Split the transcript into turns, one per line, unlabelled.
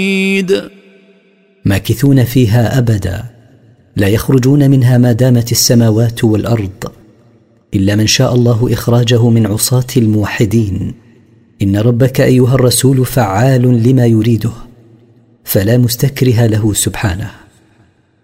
ماكثون فيها أبدا، لا يخرجون منها ما دامت السماوات والأرض، إلا من شاء الله إخراجه من عصاة الموحدين. إن ربك أيها الرسول فعال لما يريده، فلا مستكره له سبحانه.